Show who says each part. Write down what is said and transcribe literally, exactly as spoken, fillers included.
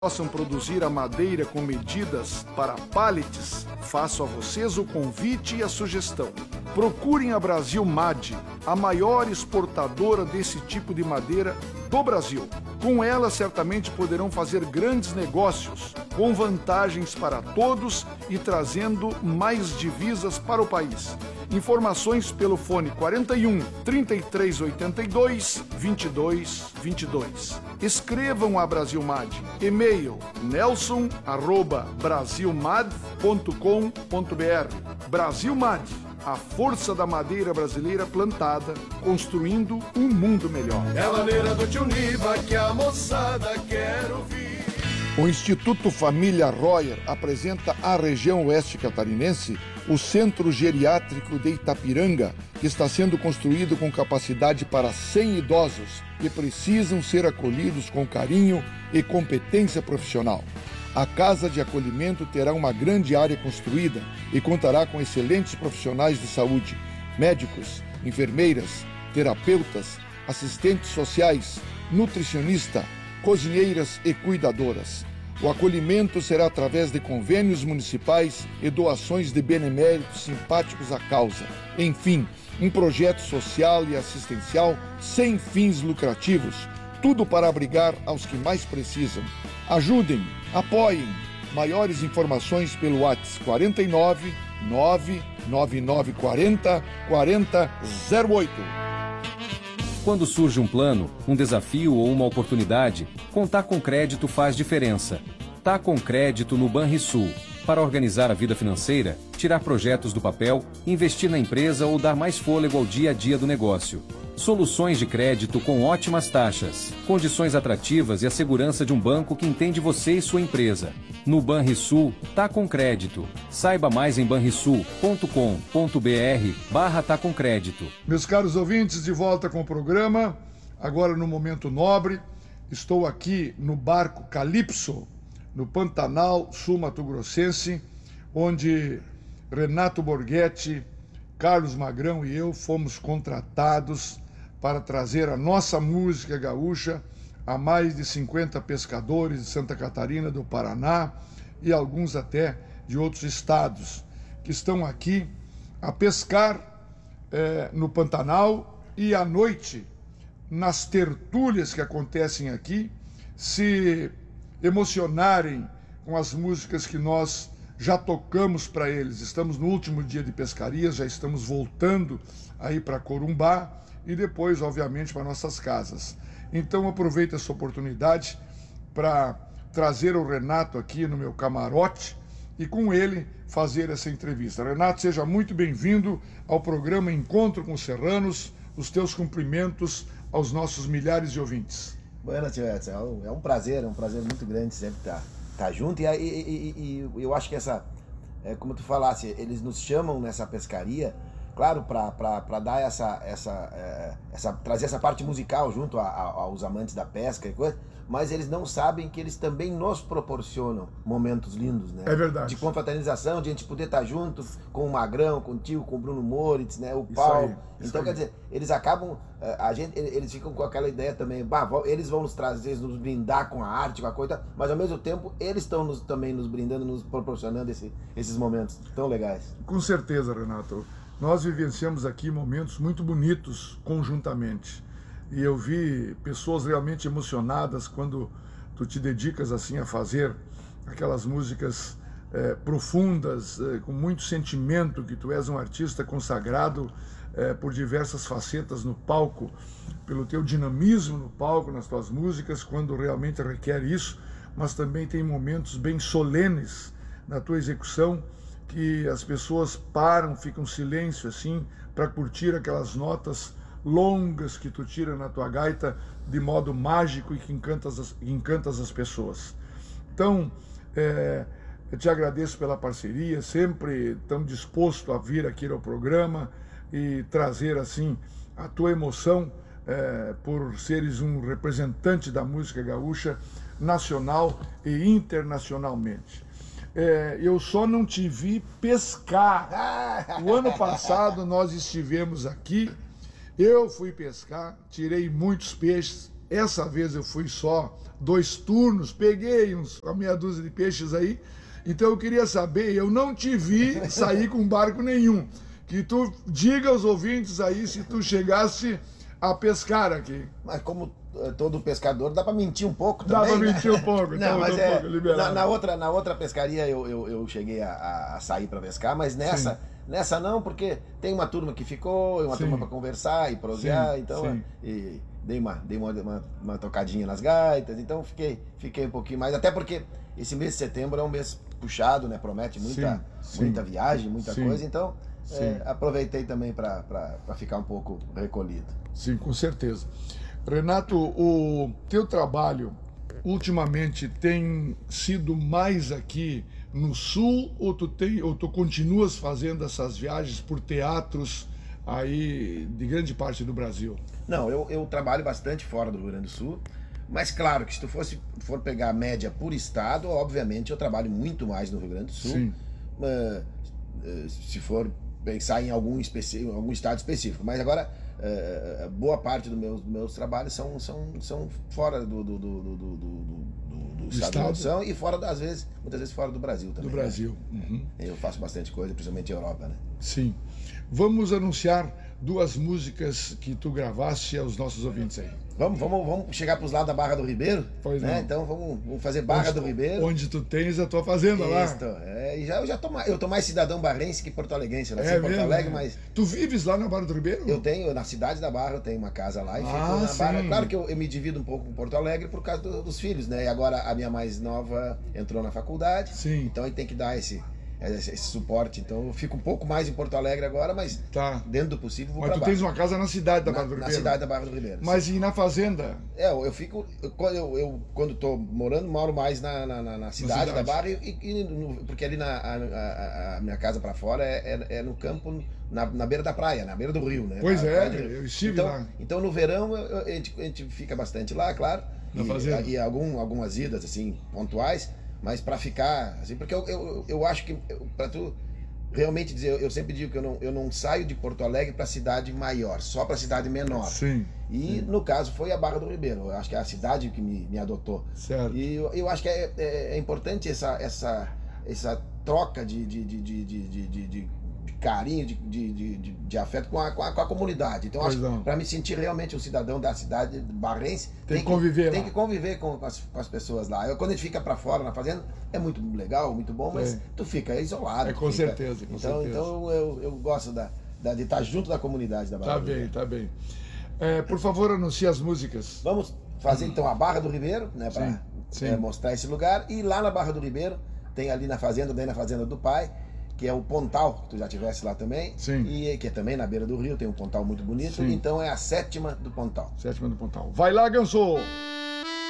Speaker 1: possam produzir a madeira com medidas para pallets, faço a vocês o convite e a sugestão. Procurem a Brasil M A D, a maior exportadora desse tipo de madeira do Brasil. Com ela, certamente poderão fazer grandes negócios, com vantagens para todos e trazendo mais divisas para o país. Informações pelo fone quarenta e um, trinta e três oitenta e dois, vinte e dois vinte e dois. Escrevam a Brasil M A D. E-mail nelson arroba brasilmad ponto com ponto br. Brasil M A D, a força da madeira brasileira plantada, construindo um mundo melhor.
Speaker 2: É a maneira do tio Niva que a moçada quer ouvir.
Speaker 1: O Instituto Família Royer apresenta à região oeste catarinense o Centro Geriátrico de Itapiranga, que está sendo construído com capacidade para cem idosos que precisam ser acolhidos com carinho e competência profissional. A Casa de Acolhimento terá uma grande área construída e contará com excelentes profissionais de saúde, médicos, enfermeiras, terapeutas, assistentes sociais, nutricionista, cozinheiras e cuidadoras. O acolhimento será através de convênios municipais e doações de beneméritos simpáticos à causa. Enfim, um projeto social e assistencial sem fins lucrativos, tudo para abrigar aos que mais precisam. Ajudem, apoiem. Maiores informações pelo WhatsApp quarenta e nove, nove nove nove quarenta, quarenta zero oito.
Speaker 3: Quando surge um plano, um desafio ou uma oportunidade, contar com crédito faz diferença. Tá com crédito no Banrisul. Para organizar a vida financeira, tirar projetos do papel, investir na empresa ou dar mais fôlego ao dia a dia do negócio. Soluções de crédito com ótimas taxas, condições atrativas e a segurança de um banco que entende você e sua empresa. No Banrisul, tá com crédito. Saiba mais em banrisul ponto com ponto br barra tá com crédito.
Speaker 1: Meus caros ouvintes, de volta com o programa, agora no Momento Nobre. Estou aqui no barco Calypso, no Pantanal Sul Mato Grossense, onde Renato Borghetti, Carlos Magrão e eu fomos contratados para trazer a nossa música gaúcha a mais de cinquenta pescadores de Santa Catarina, do Paraná e alguns até de outros estados, que estão aqui a pescar eh, no Pantanal e à noite, nas tertúlias que acontecem aqui, se emocionarem com as músicas que nós já tocamos para eles. Estamos no último dia de pescaria, já estamos voltando aí para Corumbá e depois, obviamente, para nossas casas. Então aproveito essa oportunidade para trazer o Renato aqui no meu camarote e com ele fazer essa entrevista. Renato, seja muito bem-vindo ao programa Encontro com Serranos. Os teus cumprimentos aos nossos milhares de ouvintes.
Speaker 4: Bueno, tio Edson, é um prazer, é um prazer muito grande sempre estar, estar junto. E, e, e, e eu acho que essa, é, como tu falasse, eles nos chamam nessa pescaria, claro, para dar essa, essa, é, essa, trazer essa parte musical junto a, a, aos amantes da pesca e coisa, mas eles não sabem que eles também nos proporcionam momentos lindos, né?
Speaker 1: É verdade.
Speaker 4: De confraternização, de a gente poder estar junto com o Magrão, com o tio, com o Bruno Moritz, né? O Paulo. Então, quer dizer, eles acabam, a gente, eles ficam com aquela ideia também, bah, eles vão nos trazer, nos brindar com a arte, com a coisa, mas ao mesmo tempo eles estão nos, também nos brindando, nos proporcionando esse, esses momentos tão legais.
Speaker 1: Com certeza, Renato. Nós vivenciamos aqui momentos muito bonitos conjuntamente. E eu vi pessoas realmente emocionadas quando tu te dedicas assim a fazer aquelas músicas é, profundas, é, com muito sentimento, que tu és um artista consagrado é, por diversas facetas no palco, pelo teu dinamismo no palco, nas tuas músicas, quando realmente requer isso, mas também tem momentos bem solenes na tua execução, que as pessoas param, ficam em silêncio assim, para curtir aquelas notas longas que tu tira na tua gaita de modo mágico e que encantas as, encantas as pessoas. Então, é, eu te agradeço pela parceria, sempre tão disposto a vir aqui ao programa e trazer assim a tua emoção é, por seres um representante da música gaúcha nacional e internacionalmente. É, eu só não te vi pescar. O ano passado nós estivemos aqui, eu fui pescar, tirei muitos peixes, Essa vez eu fui só dois turnos, peguei uns, uma meia dúzia de peixes aí. Então eu queria saber, eu não te vi sair com barco nenhum. Que tu diga aos ouvintes aí se tu chegasse a pescar aqui.
Speaker 4: Mas como todo pescador, dá pra mentir um pouco
Speaker 1: Dá
Speaker 4: também,
Speaker 1: pra
Speaker 4: né?
Speaker 1: mentir um pouco,
Speaker 4: Não,
Speaker 1: então,
Speaker 4: mas
Speaker 1: um
Speaker 4: é,
Speaker 1: pouco, liberado.
Speaker 4: na, na, outra, na outra pescaria eu, eu, eu cheguei a, a sair pra pescar, mas nessa, nessa não, porque tem uma turma que ficou, uma
Speaker 1: Sim.
Speaker 4: turma pra conversar e prosear,
Speaker 1: Sim,
Speaker 4: então
Speaker 1: sim.
Speaker 4: e dei, uma, dei uma, uma, uma tocadinha nas gaitas, então fiquei, fiquei um pouquinho mais, até porque esse mês de setembro é um mês puxado, né? Promete muita,
Speaker 1: Sim, sim.
Speaker 4: muita viagem, muita
Speaker 1: Sim.
Speaker 4: coisa, então
Speaker 1: Sim.
Speaker 4: é, aproveitei também pra, pra, pra ficar um pouco recolhido.
Speaker 1: Sim, com certeza. Renato, o teu trabalho ultimamente tem sido mais aqui no Sul ou tu, tem, ou tu continuas fazendo essas viagens por teatros aí de grande parte do Brasil?
Speaker 4: Não, eu, eu trabalho bastante fora do Rio Grande do Sul, mas claro que se tu fosse, for pegar a média por estado, obviamente eu trabalho muito mais no Rio Grande do Sul.
Speaker 1: Sim.
Speaker 4: Uh, uh, se for pensar em algum, especi algum estado específico, mas agora uh, boa parte dos meus, meus trabalhos são, são, são fora do, do, do, do, do, do, do estado,
Speaker 1: estado.
Speaker 4: de produção e fora, às vezes, muitas vezes fora do Brasil também.
Speaker 1: Do Brasil.
Speaker 4: Né?
Speaker 1: Uhum.
Speaker 4: Eu faço bastante coisa, principalmente Europa, né?
Speaker 1: Sim. Vamos anunciar duas músicas que tu gravaste aos nossos ouvintes aí.
Speaker 4: Vamos, vamos, vamos chegar para os lados da Barra do Ribeiro?
Speaker 1: Pois
Speaker 4: né?
Speaker 1: não.
Speaker 4: Então vamos, vamos fazer Barra
Speaker 1: onde,
Speaker 4: do Ribeiro.
Speaker 1: Onde tu tens a tua fazenda
Speaker 4: Isto,
Speaker 1: lá.
Speaker 4: é, e já, eu já tô mais, eu tô mais cidadão barrense que porto-alegrense. Eu nasci
Speaker 1: É
Speaker 4: em Porto
Speaker 1: mesmo,
Speaker 4: Alegre,
Speaker 1: né?
Speaker 4: mas
Speaker 1: Tu vives lá na Barra do Ribeiro?
Speaker 4: eu tenho, na cidade da Barra, eu tenho uma casa lá e
Speaker 1: Ah,
Speaker 4: fico na Barra.
Speaker 1: sim.
Speaker 4: Claro que eu, eu me divido um pouco com Porto Alegre por causa do, dos filhos, né? E agora a minha mais nova entrou na faculdade,
Speaker 1: Sim.
Speaker 4: então aí tem que dar esse, esse, esse suporte. Então eu fico um pouco mais em Porto Alegre agora, mas
Speaker 1: Tá.
Speaker 4: dentro do possível vou
Speaker 1: Mas
Speaker 4: pra
Speaker 1: tu
Speaker 4: Barra.
Speaker 1: tens uma casa na cidade da
Speaker 4: na,
Speaker 1: Barra do
Speaker 4: na
Speaker 1: Ribeiro?
Speaker 4: cidade da Barra do Ribeiro.
Speaker 1: Mas e na fazenda?
Speaker 4: É, eu eu fico. Eu, quando eu, eu quando tô morando, moro mais na, na, na- na cidade,
Speaker 1: cidade.
Speaker 4: da Barra, e, e no- porque ali na a, a- a minha casa pra fora é, é, é no campo, na, na beira da praia, na beira do rio, né?
Speaker 1: Pois
Speaker 4: Na
Speaker 1: é,
Speaker 4: praia do Rio.
Speaker 1: eu estive
Speaker 4: então,
Speaker 1: lá.
Speaker 4: Então no verão eu- eu- a, gente, a gente fica bastante lá, claro.
Speaker 1: Na
Speaker 4: e,
Speaker 1: fazenda.
Speaker 4: e algum, algumas idas assim, pontuais, mas pra ficar, assim, porque eu, eu, eu acho que eu- pra tu. Realmente dizer, eu, eu sempre digo que eu não, eu não saio de Porto Alegre para cidade maior, só para cidade menor.
Speaker 1: Sim.
Speaker 4: E no caso foi a Barra do Ribeiro, eu acho que é a cidade que me, me adotou.
Speaker 1: Certo.
Speaker 4: E eu, eu acho que é, é, é importante essa, essa, essa troca de, de, de, de, de, de, de- de carinho, de, de, de, de- de afeto com a, com a, com a comunidade. Então,
Speaker 1: Pois
Speaker 4: acho
Speaker 1: não.
Speaker 4: que para me sentir realmente um cidadão da cidade barrense,
Speaker 1: Tem que conviver
Speaker 4: Tem
Speaker 1: lá.
Speaker 4: que conviver com, com, as, com as pessoas lá. Eu, quando a gente fica para fora na fazenda, é muito legal, muito bom, mas
Speaker 1: É.
Speaker 4: tu fica isolado.
Speaker 1: É,
Speaker 4: tu
Speaker 1: com
Speaker 4: fica-
Speaker 1: certeza, com
Speaker 4: então,
Speaker 1: certeza.
Speaker 4: então eu, eu gosto da, da, de estar junto da comunidade da Barra
Speaker 1: Tá
Speaker 4: do
Speaker 1: bem,
Speaker 4: Ribeiro.
Speaker 1: tá bem. É, por favor, anuncie as músicas.
Speaker 4: Vamos fazer então a Barra do Ribeiro, né,
Speaker 1: Sim, sim.
Speaker 4: para mostrar esse lugar. E lá na Barra do Ribeiro, tem ali na fazenda, daí na fazenda do pai, que é o Pontal, que tu já tivesse lá também.
Speaker 1: Sim.
Speaker 4: E que é também na beira do rio, tem um pontal muito bonito.
Speaker 1: Sim.
Speaker 4: Então é a sétima do Pontal.
Speaker 1: Sétima do Pontal. Vai lá, Ganso!